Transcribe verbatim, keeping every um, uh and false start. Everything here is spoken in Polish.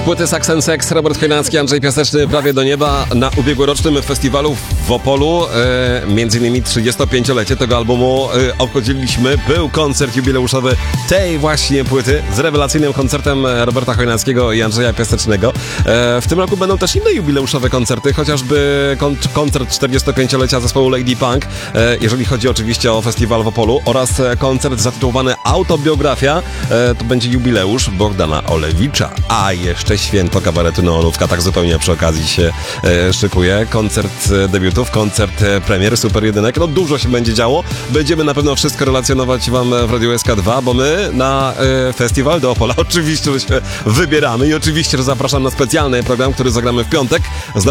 Płyty Sax and Sex, Robert Chojnacki, Andrzej Piaseczny, Prawie do nieba. Na ubiegłorocznym festiwalu w Opolu, e, między innymi trzydziestopięciolecie tego albumu e, obchodziliśmy. Był koncert jubileuszowy tej właśnie płyty z rewelacyjnym koncertem Roberta Chojnackiego i Andrzeja Piasecznego. E, w tym roku będą też inne jubileuszowe koncerty, chociażby kon- koncert czterdziestopięciolecia zespołu Lady Punk, e, jeżeli chodzi oczywiście o festiwal w Opolu, oraz koncert zatytułowany Autobiografia. E, to będzie jubileusz Bogdana Olewicza, a jeszcze święto kabaretu Neonówka, tak zupełnie przy okazji się e, szykuje. Koncert e, debiutów, koncert e, premier, super jedynek. No dużo się będzie działo. Będziemy na pewno wszystko relacjonować wam w Radiu S K dwa, bo my na e, festiwal do Opola oczywiście że się wybieramy i oczywiście że zapraszam na specjalny program, który zagramy w piątek.